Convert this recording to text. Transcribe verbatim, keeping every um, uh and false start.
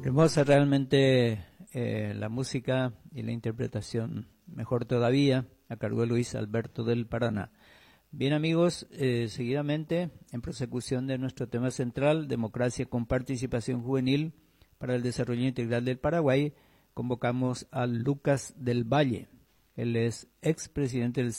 Hermosa realmente eh, la música y la interpretación, mejor todavía, a cargo de Luis Alberto del Paraná. Bien amigos, eh, seguidamente, en prosecución de nuestro tema central, democracia con participación juvenil para el desarrollo integral del Paraguay, convocamos a Lucas del Valle. Él es expresidente del